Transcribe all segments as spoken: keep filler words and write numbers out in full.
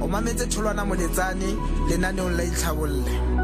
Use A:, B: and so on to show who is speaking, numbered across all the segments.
A: mametse Tholwana Moletsane lenaneong la Itlhabolle.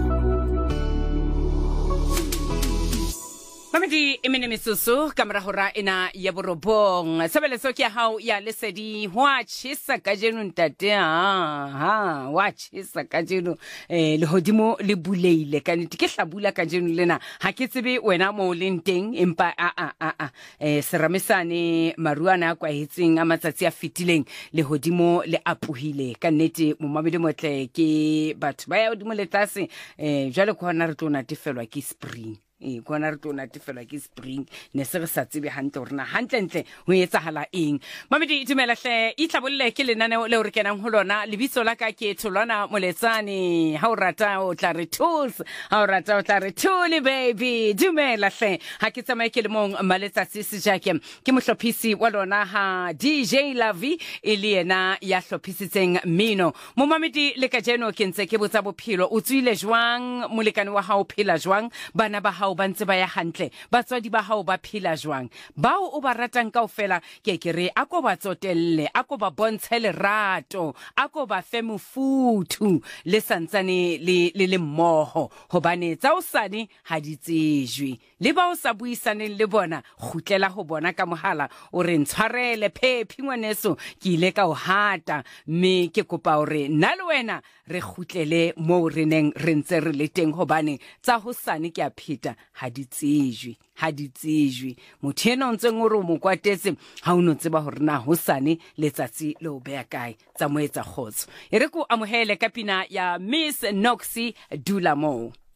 B: Mamedi emene misusu kamera hora ina ya borobong sebeleso ke hao ya lesedi hwa tshisa ka jeno ntate ha ha wa tshisa ka jeno eh le hodimo le buleile ka nete ke hlabula ka jeno lena ha ke tsebe wena mo lenteng empa a a a a eh seramesane maruana kwa hitseng a matsatsi a fitileng le hodimo le apuhile ka nete mo mamedi motle ke batho ba ya hodimo le tlase eh jwale ko hona re tona tefelwa ke spring e kona re tona tefelwa ke spring ne se re sa tsebe hantle rena hantlentle ho etsahala eng mamedi itumela hle Itlhabolle ke lenane le re kenang ho lona lebitso la ka ke Tholwana Moletsane ha o rata o tla re tools ha o rata o tla re tuli baby dumela hle ha ke tsamaye ke le mong maletsatsi se jake ke mohlophisi wa lona ha D J Lavi ile yena ya hlophisitseng mino mo mamedi le ka jeno ke ntse ke botsa bophelo o tswile jwang molekane wa hao phela jwang bana ba hao ba ntse ba ya hantle batswadi ba hao ba phela jwang bao o ba ratang kaofela ke ke re ako ba tsotelle ako ba bontshe lerato ako ba fe mofuthu le santsane le le mmoho hobane tsa usane ha di tsejwe le ba o sa buisaneng le bona khutlela ho bona ka mohala o re ntshwarele phephi ngwaneso ke ile ka o hata me ke kopa hore nna le wena re khutlele mo re neng re ntse re le teng hobane tsa hosane ke a pheta ha di tsejwe ha di tsejwe motho ena ntse ngoro mo kwatetse ha o no tseba hore na hosane letsatsi le o beya kae tsa moetsa khotso e re ko amohele ka pina ya Miss Noxie Dulamo.